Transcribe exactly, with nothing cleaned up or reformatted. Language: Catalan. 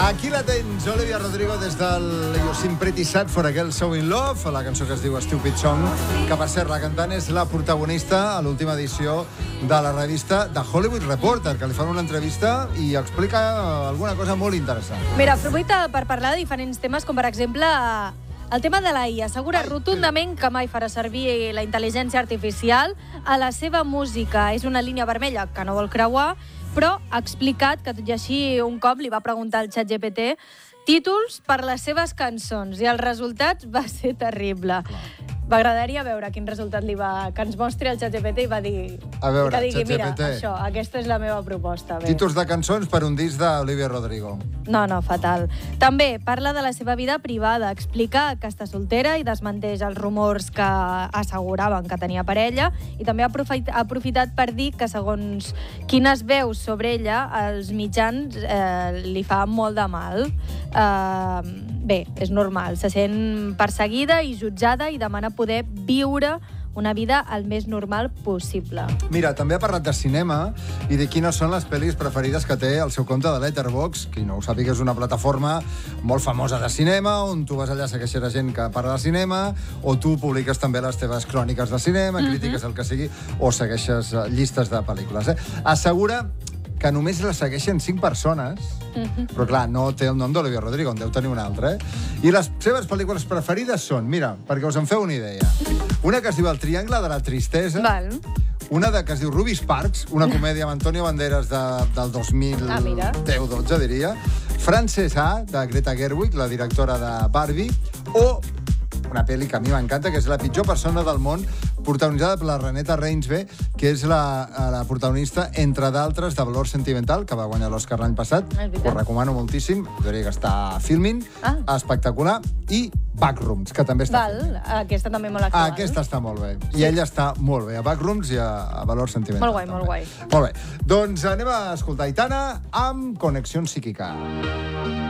Aquí la tens, Olivia Rodrigo, des del You're Seem Pretty Sad for a Girl So In Love, la cançó que es diu Stupid Song, que per cert, la cantant és la protagonista a l'última edició de la revista The Hollywood Reporter, que li fan una entrevista i explica alguna cosa molt interessant. Mira, aproveita per parlar de diferents temes, com per exemple el tema de la I A. Assegura Ai, rotundament que mai farà servir la intel·ligència artificial a la seva música. És una línia vermella que no vol creuar, però ha explicat que tot i així un cop li va preguntar al ChatGPT títols per les seves cançons i el resultat va ser terrible. Clar. M'agradaria veure quin resultat li va... que ens mostri el ChatGPT i va dir... A veure, que digui, mira, ChatGPT. això, aquesta és la meva proposta. Bé. Títols de cançons per un disc d'Olivia Rodrigo. No, no, fatal. També parla de la seva vida privada, explica que està soltera i desmenteix els rumors que asseguraven que tenia parella, i també ha aprofitat per dir que segons quines veus sobre ella els mitjans eh, li fa molt de mal. Eh, bé, és normal, se sent perseguida i jutjada i demana poder viure una vida el més normal possible. Mira, també ha parlat de cinema i de quines són les pel·lis preferides que té al seu compte de Letterboxd. Qui no ho sàpiga, és una plataforma molt famosa de cinema, on tu vas allà a segueixer gent que parla de cinema, o tu publiques també les teves cròniques de cinema, mm-hmm. crítiques, el que sigui, o segueixes llistes de pel·lícules. Eh? Assegura que només la segueixen cinc persones, mm-hmm. però clar, no té el nom d'Olivia Rodrigo, en deu tenir un altre, eh? I les seves pel·lícules preferides són, mira, perquè us en feu una idea, una que es diu El triangle de la tristesa, Val. Una de que es diu Ruby Sparks, una comèdia amb Antonio Banderas de, del dos mil deu dotze, diria, Frances A, de Greta Gerwig, la directora de Barbie, o una pel·li que a mi m'encanta, que és La pitjor persona del món, protagonitzada per la Reneta Reinsve, que és la, la protagonista, entre d'altres, de Valor Sentimental, que va guanyar l'Oscar l'any passat. Ho recomano moltíssim. Diria que està filming, ah. espectacular, i Backrooms, que també està Val, filming. Aquesta també molt actual. Aquesta està molt bé. Sí. I ella està molt bé, a Backrooms i a, a Valor Sentimental. Molt guai, també. molt guai. Molt bé. Doncs anem a escoltar Aitana amb Connexió Psíquica.